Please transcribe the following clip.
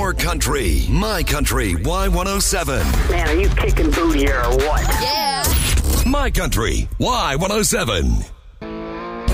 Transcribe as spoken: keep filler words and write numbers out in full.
Your country, my country, Y one oh seven. Man, are you kicking booty here or what? Yeah. My country, Y one oh seven.